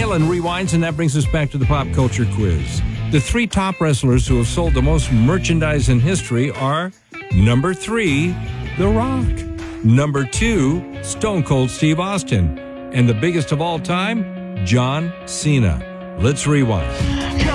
Alan rewinds, and that brings us back to the pop culture quiz. The 3 top wrestlers who have sold the most merchandise in history are number 3, The Rock, number 2, Stone Cold Steve Austin, and the biggest of all time, John Cena. Let's rewind.